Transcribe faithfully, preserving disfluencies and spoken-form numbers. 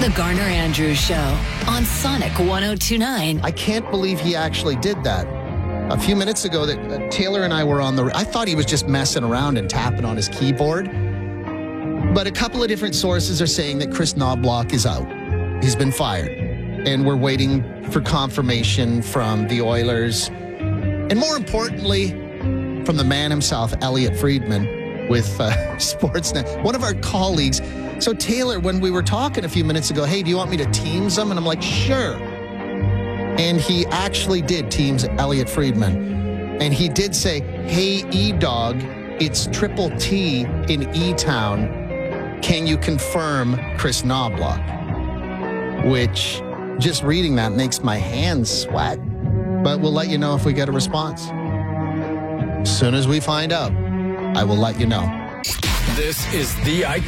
The Garner Andrews Show on Sonic one oh two point nine. I can't believe he actually did that. A few minutes ago, that uh, Taylor and I were on the... I thought he was just messing around and tapping on his keyboard. But a couple of different sources are saying that Kris Knoblauch is out. He's been fired. And we're waiting for confirmation from the Oilers. And more importantly, from the man himself, Elliotte Friedman, with uh, Sportsnet. One of our colleagues. So Taylor, when we were talking a few minutes ago, hey, do you want me to Teams them? And I'm like, sure. And he actually did Teams Elliotte Friedman. And he did say, hey, E-Dog, it's Triple T in E-Town. Can you confirm Kris Knoblauch? Which, just reading that makes my hands sweat. But we'll let you know if we get a response. As soon as we find out, I will let you know. This is the I